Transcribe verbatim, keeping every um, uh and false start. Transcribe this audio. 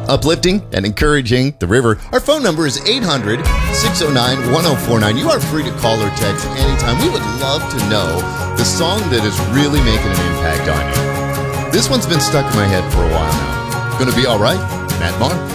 uplifting and encouraging the river. Our phone number is eight hundred, six oh nine, one oh four nine. You are free to call or text anytime. We would love to know the song that is really making an impact on you. This one's been stuck in my head for a while now. Gonna Be All Right, Matt Maher.